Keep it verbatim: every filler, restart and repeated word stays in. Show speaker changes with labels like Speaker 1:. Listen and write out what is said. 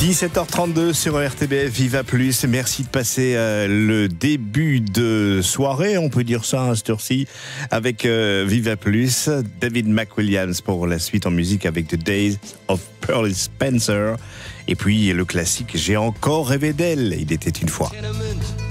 Speaker 1: dix-sept heures trente-deux sur R T B F, Viva Plus. Merci de passer euh, le début de soirée, on peut dire ça à cette heure-ci, avec euh, Viva Plus. David McWilliams pour la suite en musique avec The Days of Pearl Spencer. Et puis le classique J'ai encore rêvé d'elle, il était une fois.